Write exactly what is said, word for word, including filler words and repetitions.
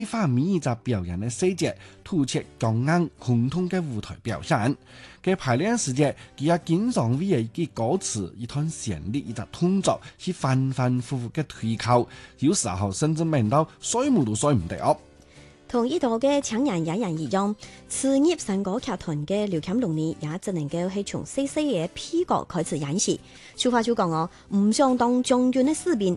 化每一隻表演嘅細節，突出強硬轟動嘅舞台表現。嘅排練時節，佢也經常為一句歌詞、一段旋律、一隻動作去反反复复嘅推敲，有時候甚至明到衰冇都衰唔得哦。 同呢度嘅搶人野人一樣，次葉山歌劇團嘅劉cam龍呢，也只能夠係從細細嘅 P 角開始演戲。俗話就講哦，唔想當狀元嘅士兵，